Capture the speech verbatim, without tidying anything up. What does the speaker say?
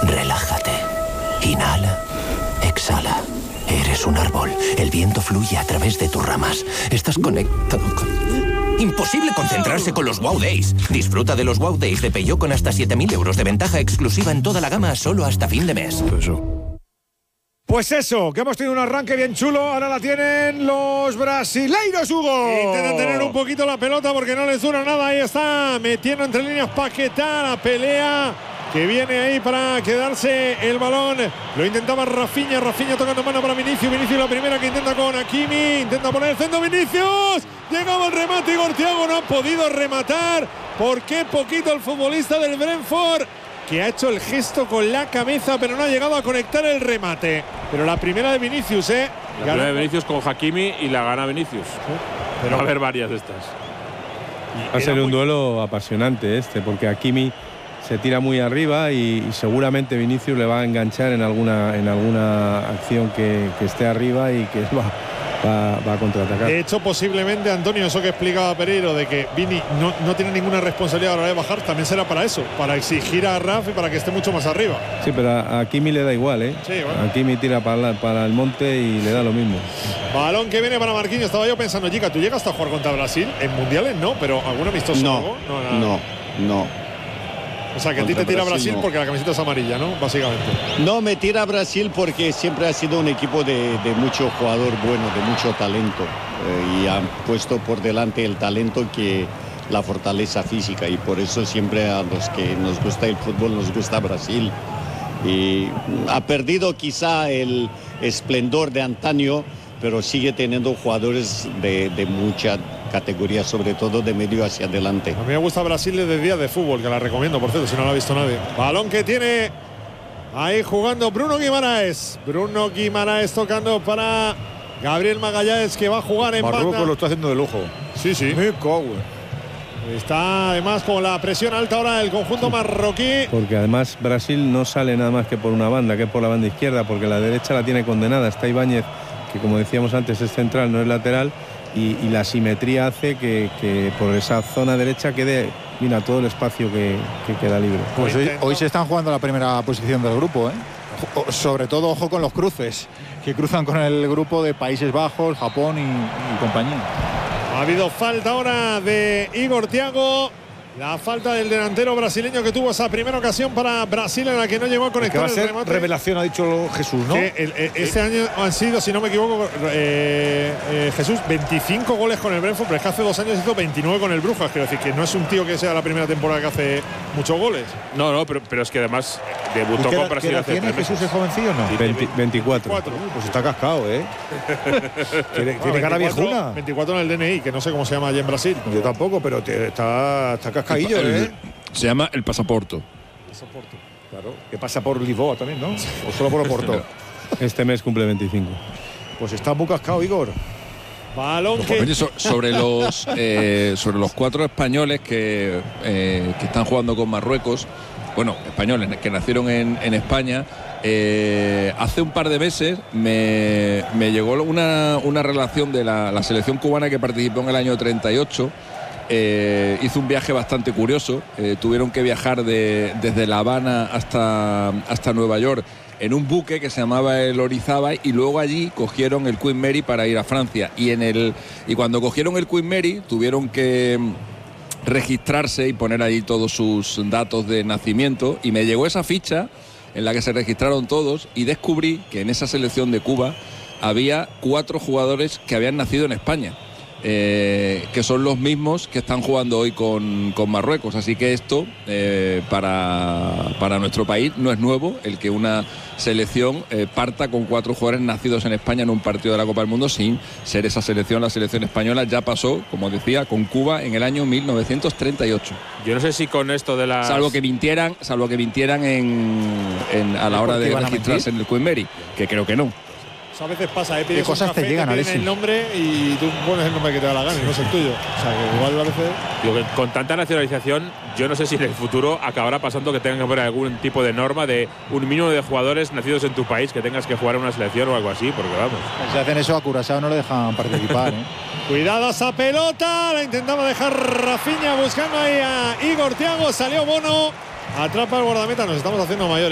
Relájate. Inhala. Exhala. Eres un árbol. El viento fluye a través de tus ramas. Estás conectado con... Imposible concentrarse con los Wow Days. Disfruta de los Wow Days de Peugeot con hasta siete mil euros de ventaja exclusiva en toda la gama solo hasta fin de mes. Eso. Pues eso, que hemos tenido un arranque bien chulo. Ahora la tienen los brasileiros, Hugo. Intentan tener un poquito la pelota porque no les dura nada. Ahí está, metiendo entre líneas Paquetá, la pelea que viene ahí para quedarse el balón. Lo intentaba Rafinha, Rafinha tocando mano para Vinicius. Vinicius la primera que intenta con Hakimi. Intenta poner el centro Vinicius. Llegaba el remate, Igor Thiago no ha podido rematar. ¿Por qué poquito el futbolista del Brentford? Que ha hecho el gesto con la cabeza, pero no ha llegado a conectar el remate. Pero la primera de Vinicius, ¿eh? La primera de Vinicius con Hakimi y la gana Vinicius. Sí. Pero va a haber varias de estas. Va a ser un duelo apasionante este, porque Hakimi se tira muy arriba y, y seguramente Vinicius le va a enganchar en alguna, en alguna acción que, que esté arriba y que va, va, va a contraatacar. De hecho, posiblemente, Antonio, eso que explicaba Pereiro, de que Vini no, no tiene ninguna responsabilidad a la hora de bajar, también será para eso, para exigir a Raf y para que esté mucho más arriba. Sí, pero a Hakimi le da igual, ¿eh? Sí, bueno. Hakimi tira para, la, para el monte y le da lo mismo. Balón que viene para Marquinhos. Estaba yo pensando, Chica, ¿tú llegaste a jugar contra Brasil? En mundiales no, pero ¿algún amistoso? No, no, no, no. O sea, que a ti te tira Brasil, Brasil no. Porque la camiseta es amarilla, ¿no? Básicamente. No, me tira Brasil porque siempre ha sido un equipo de, de mucho jugador bueno, de mucho talento. Eh, y han puesto por delante el talento que la fortaleza física. Y por eso siempre a los que nos gusta el fútbol nos gusta Brasil. Y ha perdido quizá el esplendor de antaño, pero sigue teniendo jugadores de, de mucha categoría, sobre todo de medio hacia adelante. A mí me gusta Brasil desde días de fútbol, que la recomiendo, por cierto, si no la ha visto nadie. Balón que tiene ahí jugando Bruno Guimaraes. Bruno Guimaraes tocando para Gabriel Magallanes, que va a jugar en Marruecos banda. Lo está haciendo de lujo. Sí, sí. Me cago. Está además con la presión alta ahora del conjunto marroquí. Porque además Brasil no sale nada más que por una banda, que es por la banda izquierda, porque la derecha la tiene condenada. Está Ibáñez, que como decíamos antes es central, no es lateral. Y, y la simetría hace que, que por esa zona derecha quede, mira, todo el espacio que, que queda libre. Pues hoy, hoy se están jugando la primera posición del grupo, ¿eh? O, sobre todo, ojo con los cruces, que cruzan con el grupo de Países Bajos, Japón y, y compañía. Ha habido falta ahora de Igor Thiago. La falta del delantero brasileño que tuvo esa primera ocasión para Brasil en la que no llegó a conectar. Que va a ser el remate. Revelación, ha dicho Jesús, ¿no? Que el, el, este año han sido, si no me equivoco, eh, eh, Jesús, veinticinco goles con el Brentford, pero es que hace dos años hizo veintinueve con el Brujas. Quiero decir que no es un tío que sea la primera temporada que hace muchos goles. No, no, pero, pero es que además debutó con Brasil. ¿Qué edad tiene Jesús, es jovencillo o no? veinte, veinticuatro. Pues está cascado, ¿eh? tiene Bueno, tiene cara veinticuatro, viejuna. veinticuatro en el D N I, que no sé cómo se llama allí en Brasil. Yo tampoco, pero te, está, está cascadillo, ¿eh? Se llama el pasaporte. Pasaporte. Claro, que pasa por Lisboa también, ¿no? O solo por Oporto. Este mes cumple veinticinco. Pues está muy cascado, Igor. Balón que... Oye, so, sobre los eh, sobre los cuatro españoles que, eh, que están jugando con Marruecos, bueno, españoles que nacieron en, en España, eh, hace un par de meses me, me llegó una, una relación de la, la selección cubana que participó en el año treinta y ocho. Eh, hizo un viaje bastante curioso. Eh, tuvieron que viajar de, desde La Habana hasta, hasta Nueva York en un buque que se llamaba el Orizaba, y luego allí cogieron el Queen Mary para ir a Francia. Y, en el, y cuando cogieron el Queen Mary tuvieron que registrarse y poner ahí todos sus datos de nacimiento, y me llegó esa ficha en la que se registraron todos y descubrí que en esa selección de Cuba había cuatro jugadores que habían nacido en España. Eh, que son los mismos que están jugando hoy con, con Marruecos. Así que esto eh, para, para nuestro país no es nuevo, el que una selección eh, parta con cuatro jugadores nacidos en España en un partido de la Copa del Mundo sin ser esa selección. La selección española ya pasó, como decía, con Cuba en el año mil novecientos treinta y ocho. Yo no sé si con esto de las... Salvo que mintieran, salvo que mintieran en, en, a la hora de registrarse en el Queen Mary, que creo que no. A veces pasa, ¿eh? Pides ¿Qué cosas un café, te llegan, te piden Alexis? el nombre y tú pones el nombre que te da la gana y no es el tuyo. O sea, que igual a veces... Digo que con tanta nacionalización, yo no sé si en el futuro acabará pasando que tengan que poner algún tipo de norma de un mínimo de jugadores nacidos en tu país que tengas que jugar en una selección o algo así, porque vamos. Si hacen eso a Curazao no le dejan participar, ¿eh? Cuidado esa pelota, la intentaba dejar Rafinha buscando ahí a Igor Thiago, salió Bono, atrapa el guardameta, nos estamos haciendo mayores.